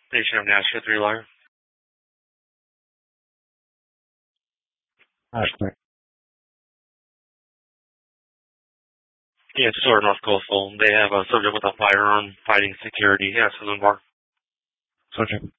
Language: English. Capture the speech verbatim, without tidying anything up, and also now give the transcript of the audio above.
Nation of Nashville, three line. Ashton. Yeah, it's sort of North Coastal. They have a subject with a firearm fighting security. Yeah, Susan Bar. Subject.